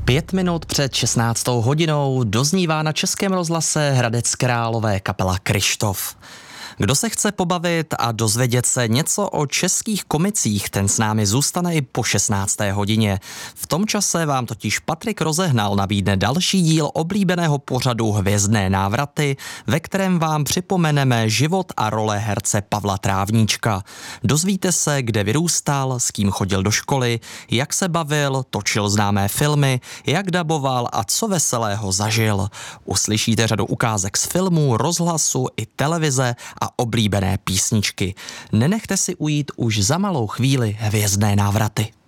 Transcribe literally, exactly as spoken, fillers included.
Pět minut před šestnáctou hodinou doznívá na Českém rozhlase Hradec Králové kapela Kryštof. Kdo se chce pobavit a dozvědět se něco o českých komicích, ten s námi zůstane i po šestnácté hodině. V tom čase vám totiž Patrik Rozehnal nabídne další díl oblíbeného pořadu Hvězdné návraty, ve kterém vám připomeneme život a role herce Pavla Trávníčka. Dozvíte se, kde vyrůstal, s kým chodil do školy, jak se bavil, točil známé filmy, jak daboval a co veselého zažil. Uslyšíte řadu ukázek z filmů, rozhlasu i televize a oblíbené písničky. Nenechte si ujít už za malou chvíli Hvězdné návraty.